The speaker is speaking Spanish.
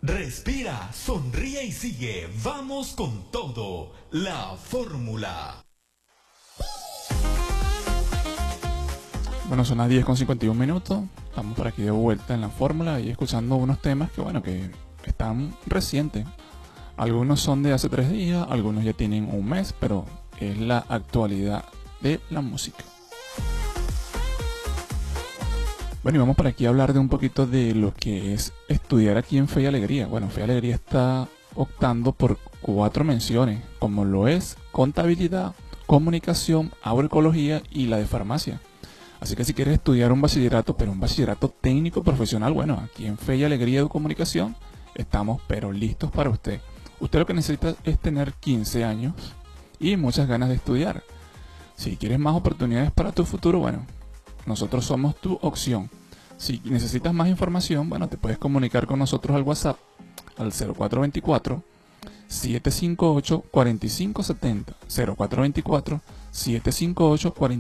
Respira, sonríe y sigue. Vamos con todo. La fórmula. Bueno, son las 10:51. Estamos por aquí de vuelta en la fórmula y escuchando unos temas que están recientes. Algunos son de hace 3 días, algunos ya tienen un mes, pero es la actualidad de la música. Bueno, y vamos por aquí a hablar de un poquito de lo que es estudiar aquí en Fe y Alegría. Bueno, Fe y Alegría está optando por 4 menciones, como lo es contabilidad, comunicación, agroecología y la de farmacia. Así que si quieres estudiar un bachillerato, pero un bachillerato técnico profesional, bueno, aquí en Fe y Alegría de Comunicación estamos pero listos para usted. Usted lo que necesita es tener 15 años y muchas ganas de estudiar. Si quieres más oportunidades para tu futuro, bueno, nosotros somos tu opción. Si necesitas más información, bueno, te puedes comunicar con nosotros al WhatsApp al 0424-758-4570. 0424-758-4570.